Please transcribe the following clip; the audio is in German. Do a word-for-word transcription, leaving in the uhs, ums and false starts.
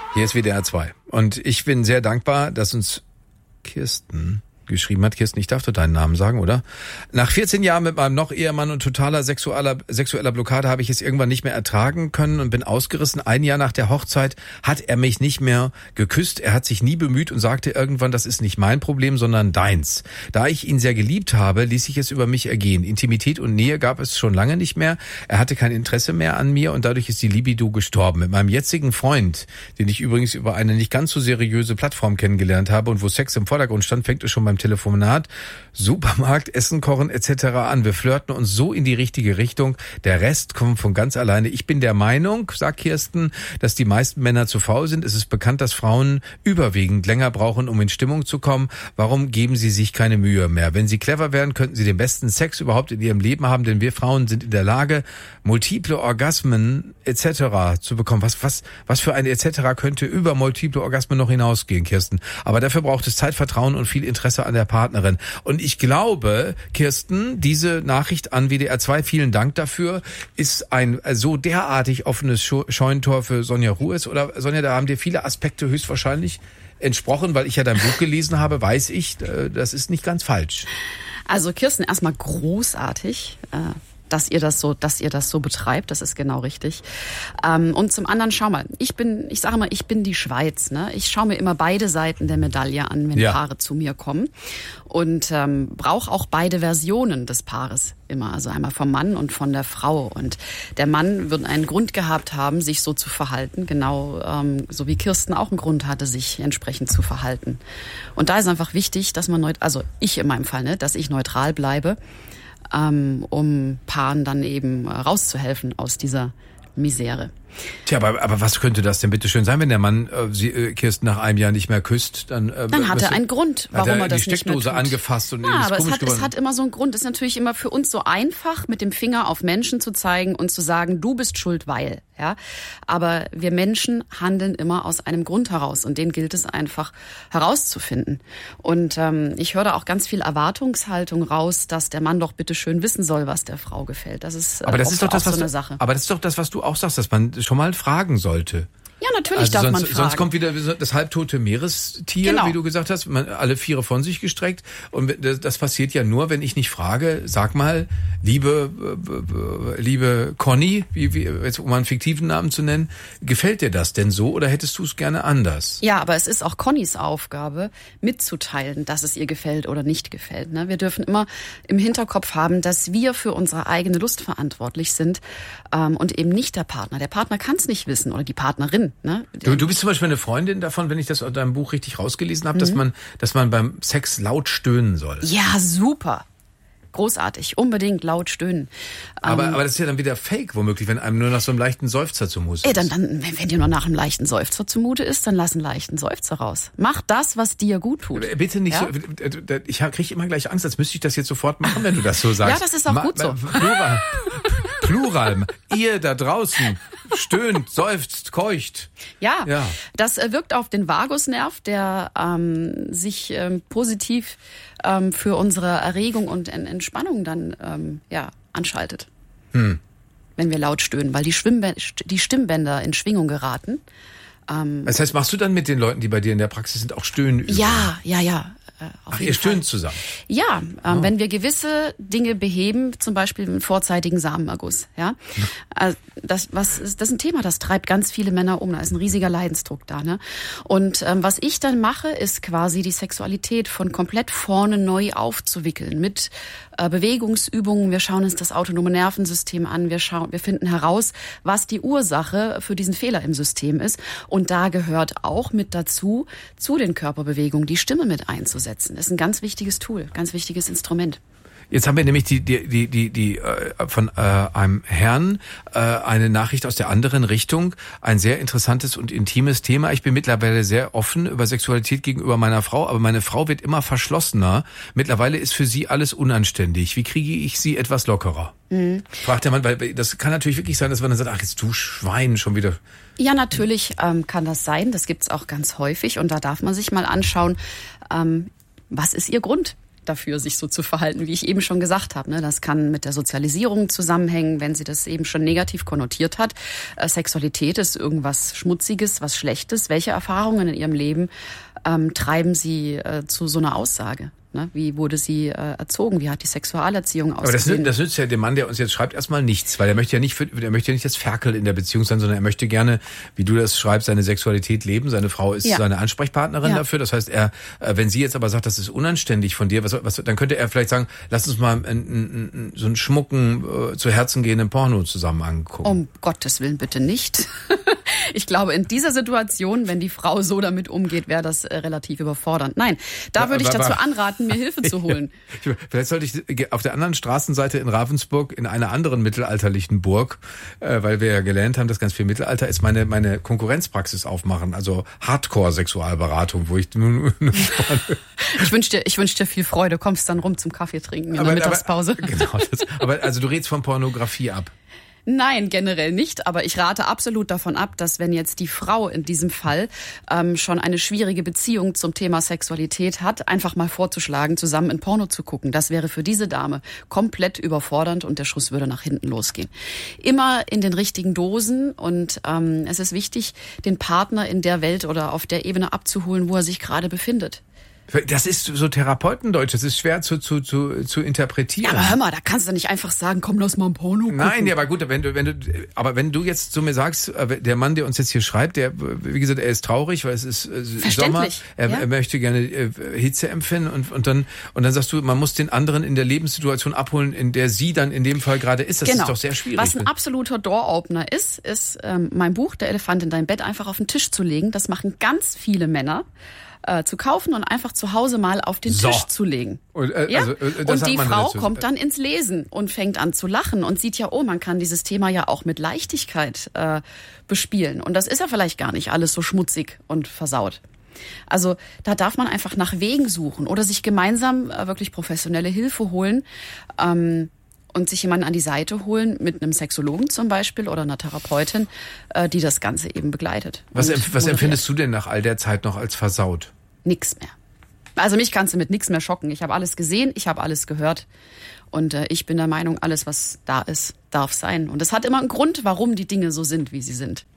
Hier ist W D R zwei. Und ich bin sehr dankbar, dass uns Kirsten geschrieben hat. Kirsten, ich darf doch deinen Namen sagen, oder? Nach vierzehn Jahren mit meinem noch Ehemann und totaler sexueller, sexueller Blockade habe ich es irgendwann nicht mehr ertragen können und bin ausgerissen. Ein Jahr nach der Hochzeit hat er mich nicht mehr geküsst. Er hat sich nie bemüht und sagte irgendwann, das ist nicht mein Problem, sondern deins. Da ich ihn sehr geliebt habe, ließ ich es über mich ergehen. Intimität und Nähe gab es schon lange nicht mehr. Er hatte kein Interesse mehr an mir und dadurch ist die Libido gestorben. Mit meinem jetzigen Freund, den ich übrigens über eine nicht ganz so seriöse Plattform kennengelernt habe und wo Sex im Vordergrund stand, fängt es schon beim Telefonat, Supermarkt, Essen kochen et cetera an. Wir flirten uns so in die richtige Richtung. Der Rest kommt von ganz alleine. Ich bin der Meinung, sagt Kirsten, dass die meisten Männer zu faul sind. Es ist bekannt, dass Frauen überwiegend länger brauchen, um in Stimmung zu kommen. Warum geben sie sich keine Mühe mehr? Wenn sie clever wären, könnten sie den besten Sex überhaupt in ihrem Leben haben, denn wir Frauen sind in der Lage, multiple Orgasmen et cetera zu bekommen. Was, was, was für ein et cetera könnte über multiple Orgasmen noch hinausgehen, Kirsten? Aber dafür braucht es Zeit, Vertrauen und viel Interesse an der Partnerin. Und ich glaube, Kirsten, diese Nachricht an W D R zwei, vielen Dank dafür, ist ein so derartig offenes Scheunentor für Sonja Ruiz. Oder Sonja, da haben dir viele Aspekte höchstwahrscheinlich entsprochen, weil ich ja dein Buch gelesen habe, weiß ich, das ist nicht ganz falsch. Also Kirsten, erstmal großartig, dass ihr das so, dass ihr das so betreibt, das ist genau richtig. Ähm, und zum anderen, schau mal, ich bin, ich sage mal, ich bin die Schweiz, ne? Ich schaue mir immer beide Seiten der Medaille an, wenn ja. Paare zu mir kommen und ähm, brauche auch beide Versionen des Paares immer, also einmal vom Mann und von der Frau. Und der Mann wird einen Grund gehabt haben, sich so zu verhalten, genau ähm, so wie Kirsten auch einen Grund hatte, sich entsprechend zu verhalten. Und da ist einfach wichtig, dass man, neut- also ich in meinem Fall, ne, dass ich neutral bleibe, um Paaren dann eben rauszuhelfen aus dieser Misere. Tja, aber, aber was könnte das denn bitte schön sein, wenn der Mann äh, sie, äh, Kirsten nach einem Jahr nicht mehr küsst? Dann, äh, dann hat er einen Grund, warum er, er das nicht mehr tut. Die Steckdose angefasst und ja, ist aber komisch es hat, geworden. Es hat immer so einen Grund. Es ist natürlich immer für uns so einfach, mit dem Finger auf Menschen zu zeigen und zu sagen, du bist schuld, weil. Ja, aber wir Menschen handeln immer aus einem Grund heraus und den gilt es einfach herauszufinden. Und ähm, ich höre da auch ganz viel Erwartungshaltung raus, dass der Mann doch bitte schön wissen soll, was der Frau gefällt. Das ist, äh, aber das ist doch das, so was eine du, Sache. Aber das ist doch das, was du auch sagst, dass man schon mal fragen sollte. Ja, natürlich also darf sonst, man fragen. Sonst kommt wieder das halbtote Meerestier, genau. wie du gesagt hast, man, alle Viere von sich gestreckt. Und das, das passiert ja nur, wenn ich nicht frage, sag mal, liebe äh, liebe Conny, wie, wie, jetzt, um einen fiktiven Namen zu nennen, gefällt dir das denn so oder hättest du es gerne anders? Ja, aber es ist auch Connys Aufgabe, mitzuteilen, dass es ihr gefällt oder nicht gefällt. Ne? Wir dürfen immer im Hinterkopf haben, dass wir für unsere eigene Lust verantwortlich sind ähm, und eben nicht der Partner. Der Partner kann es nicht wissen oder die Partnerin. Ne? Du, du bist zum Beispiel eine Freundin davon, wenn ich das aus deinem Buch richtig rausgelesen habe, mhm. dass man, dass man beim Sex laut stöhnen soll. Ja, super. Großartig. Unbedingt laut stöhnen. Aber, ähm, aber das ist ja dann wieder Fake, womöglich, wenn einem nur nach so einem leichten Seufzer zumute ist. Ey, dann, dann, wenn, wenn dir nur nach einem leichten Seufzer zumute ist, dann lass einen leichten Seufzer raus. Mach das, was dir gut tut. Bitte nicht ja? so, ich kriege immer gleich Angst, als müsste ich das jetzt sofort machen, wenn du das so sagst. Ja, das ist auch gut so. Plural. Plural. Ihr da draußen stöhnt, seufzt, keucht. Ja, ja. Das wirkt auf den Vagusnerv, der ähm, sich ähm, positiv ähm, für unsere Erregung und Entspannung dann ähm, ja, anschaltet. Hm. Wenn wir laut stöhnen, weil die, Schwimmbä- die Stimmbänder in Schwingung geraten. Ähm, das heißt, machst du dann mit den Leuten, die bei dir in der Praxis sind, auch Stöhnen? Ja, ja, ja. Auf Ach, ihr stöhnt zusammen? Ja, ähm, oh. wenn wir gewisse Dinge beheben, zum Beispiel einen vorzeitigen Samenerguss. Ja, also das, was ist, das ist ein Thema, das treibt ganz viele Männer um. Da ist ein riesiger Leidensdruck da. Ne? Und ähm, was ich dann mache, ist quasi die Sexualität von komplett vorne neu aufzuwickeln mit äh, Bewegungsübungen. Wir schauen uns das autonome Nervensystem an. Wir schauen, wir finden heraus, was die Ursache für diesen Fehler im System ist. Und da gehört auch mit dazu, zu den Körperbewegungen die Stimme mit einzusetzen. Das ist ein ganz wichtiges Tool, ganz wichtiges Instrument. Jetzt haben wir nämlich die die die die die äh, von äh, einem Herrn äh, eine Nachricht aus der anderen Richtung, ein sehr interessantes und intimes Thema. Ich bin mittlerweile sehr offen über Sexualität gegenüber meiner Frau, aber meine Frau wird immer verschlossener. Mittlerweile ist für sie alles unanständig. Wie kriege ich sie etwas lockerer? Mhm. Fragt der Mann, weil das kann natürlich wirklich sein, dass man dann sagt, ach jetzt du Schwein schon wieder. Ja, natürlich ähm, kann das sein. Das gibt's auch ganz häufig und da darf man sich mal anschauen, ähm, was ist ihr Grund? dafür, sich so zu verhalten, wie ich eben schon gesagt habe. Ne? Das kann mit der Sozialisierung zusammenhängen, wenn sie das eben schon negativ konnotiert hat. Äh, Sexualität ist irgendwas Schmutziges, was Schlechtes. Welche Erfahrungen in ihrem Leben ähm, treiben sie äh, zu so einer Aussage? Ne? Wie wurde sie äh, erzogen? Wie hat die Sexualerziehung ausgesehen? Aber das, nützt, das nützt ja dem Mann, der uns jetzt schreibt, erstmal nichts, weil er möchte ja nicht, für, er möchte ja nicht das Ferkel in der Beziehung sein, sondern er möchte gerne, wie du das schreibst, seine Sexualität leben. Seine Frau ist ja. seine Ansprechpartnerin ja. dafür. Das heißt, er, wenn sie jetzt aber sagt, das ist unanständig von dir, was, was, dann könnte er vielleicht sagen, lass uns mal einen, einen, so einen schmucken, äh, zu Herzen gehenden Porno zusammen angucken. Um Gottes Willen bitte nicht. Ich glaube, in dieser Situation, wenn die Frau so damit umgeht, wäre das äh, relativ überfordernd. Nein, da würde ich dazu anraten, mir Hilfe zu holen. Vielleicht sollte ich auf der anderen Straßenseite in Ravensburg in einer anderen mittelalterlichen Burg, äh, weil wir ja gelernt haben, dass ganz viel Mittelalter ist, meine meine Konkurrenzpraxis aufmachen, also Hardcore-Sexualberatung, wo ich Ich wünsche dir, ich wünsche dir viel Freude. Kommst dann rum zum Kaffee trinken in aber, der Mittagspause. Aber, genau, das, aber also du redest von Pornografie ab. Nein, generell nicht. Aber ich rate absolut davon ab, dass wenn jetzt die Frau in diesem Fall ähm, schon eine schwierige Beziehung zum Thema Sexualität hat, einfach mal vorzuschlagen, zusammen in Porno zu gucken. Das wäre für diese Dame komplett überfordernd und der Schuss würde nach hinten losgehen. Immer in den richtigen Dosen und ähm, es ist wichtig, den Partner in der Welt oder auf der Ebene abzuholen, wo er sich gerade befindet. Das ist so Therapeutendeutsch, das ist schwer zu, zu, zu, zu interpretieren. Ja, aber hör mal, da kannst du nicht einfach sagen, komm, lass mal ein Porno gucken. Nein, ja, aber gut, wenn du, wenn du, aber wenn du jetzt zu mir sagst, der Mann, der uns jetzt hier schreibt, der, wie gesagt, er ist traurig, weil es ist Sommer, er, ja. er möchte gerne Hitze empfinden und, und dann, und dann sagst du, man muss den anderen in der Lebenssituation abholen, in der sie dann in dem Fall gerade ist. Das genau. ist doch sehr schwierig. Was ein absoluter Door-Opener ist, ist ähm, mein Buch, Der Elefant in deinem Bett, einfach auf den Tisch zu legen. Das machen ganz viele Männer. Äh, zu kaufen und einfach zu Hause mal auf den so. Tisch zu legen. Und, äh, ja? also, äh, und die Frau dazu. kommt dann ins Lesen und fängt an zu lachen und sieht ja, oh, man kann dieses Thema ja auch mit Leichtigkeit äh, bespielen. Und das ist ja vielleicht gar nicht alles so schmutzig und versaut. Also da darf man einfach nach Wegen suchen oder sich gemeinsam äh, wirklich professionelle Hilfe holen. Ähm, und sich jemanden an die Seite holen, mit einem Sexologen zum Beispiel oder einer Therapeutin, die das Ganze eben begleitet. Was, empf- was empfindest du denn nach all der Zeit noch als versaut? Nix mehr. Also mich kannst du mit nichts mehr schocken. Ich habe alles gesehen, ich habe alles gehört. Und äh, ich bin der Meinung, alles, was da ist, darf sein. Und es hat immer einen Grund, warum die Dinge so sind, wie sie sind.